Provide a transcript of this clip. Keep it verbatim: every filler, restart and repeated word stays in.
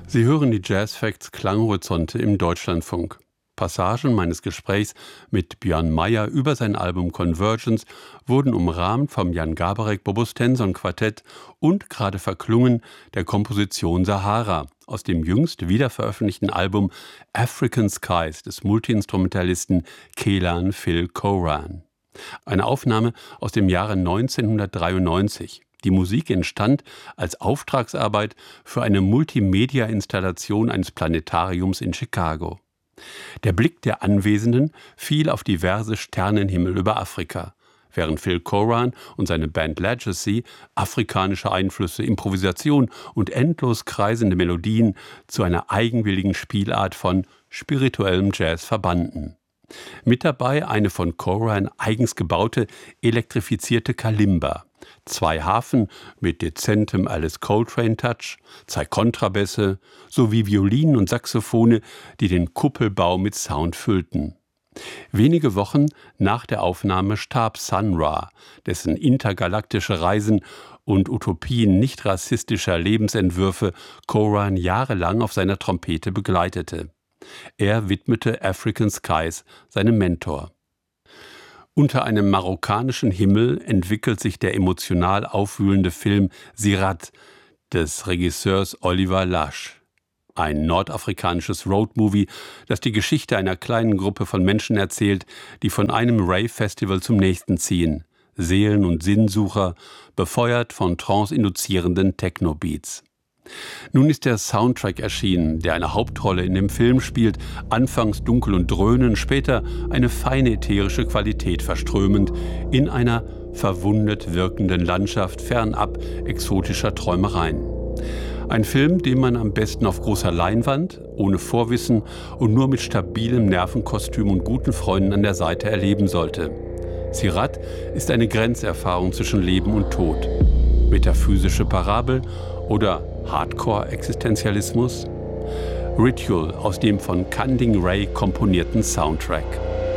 Sie hören die Jazz Facts Klanghorizonte im Deutschlandfunk. Passagen meines Gesprächs mit Björn Meyer über sein Album Convergence wurden umrahmt vom Jan Garbarek Bobo-Stenson Quartett und gerade verklungen der Komposition Sahara aus dem jüngst wiederveröffentlichten Album African Skies des Multiinstrumentalisten Kelan Phil Coran. Eine Aufnahme aus dem Jahre neunzehnhundertdreiundneunzig. Die Musik entstand als Auftragsarbeit für eine Multimedia-Installation eines Planetariums in Chicago. Der Blick der Anwesenden fiel auf diverse Sternenhimmel über Afrika, während Phil Coran und seine Band Legacy afrikanische Einflüsse, Improvisation und endlos kreisende Melodien zu einer eigenwilligen Spielart von spirituellem Jazz verbanden. Mit dabei eine von Coran eigens gebaute, elektrifizierte Kalimba, zwei Harfen mit dezentem Alice Coltrane-Touch, zwei Kontrabässe sowie Violinen und Saxophone, die den Kuppelbau mit Sound füllten. Wenige Wochen nach der Aufnahme starb Sun Ra, dessen intergalaktische Reisen und Utopien nicht rassistischer Lebensentwürfe Coran jahrelang auf seiner Trompete begleitete. Er widmete African Skies seinem Mentor. Unter einem marokkanischen Himmel entwickelt sich der emotional aufwühlende Film Sirat des Regisseurs Oliver Lash. Ein nordafrikanisches Roadmovie, das die Geschichte einer kleinen Gruppe von Menschen erzählt, die von einem Rave-Festival zum nächsten ziehen. Seelen- und Sinnsucher, befeuert von trance-induzierenden Techno-Beats. Nun ist der Soundtrack erschienen, der eine Hauptrolle in dem Film spielt, anfangs dunkel und dröhnend, später eine feine ätherische Qualität verströmend, in einer verwundet wirkenden Landschaft fernab exotischer Träumereien. Ein Film, den man am besten auf großer Leinwand, ohne Vorwissen und nur mit stabilem Nervenkostüm und guten Freunden an der Seite erleben sollte. Sirat ist eine Grenzerfahrung zwischen Leben und Tod. Metaphysische Parabel oder Hardcore-Existenzialismus? Ritual aus dem von Kanding Ray komponierten Soundtrack.